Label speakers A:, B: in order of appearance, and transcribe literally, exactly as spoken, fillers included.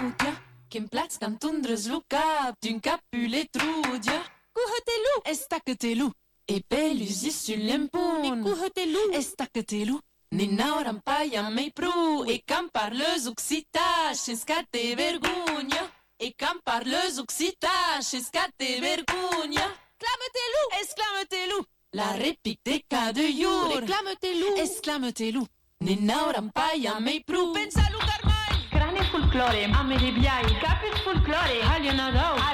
A: trudia, che in plats cantundres lucap, d'un capule trudia. Cuhotelu, estacatelu, e pelusi sull'empun. Cuhotelu, estacatelu. Nina orampaia mei pru, e cam parleus occita, scate vergogna. E cam parleus occita, scate vergogna. Clamatelu, exclamatelu. La réplique des cas de jour. Reclame-te-lou, exclame-te-lou. Nina orampaia mei pru, pensa lu carmai.
B: Crane folklore, amele biai, capit folklore, halionadau,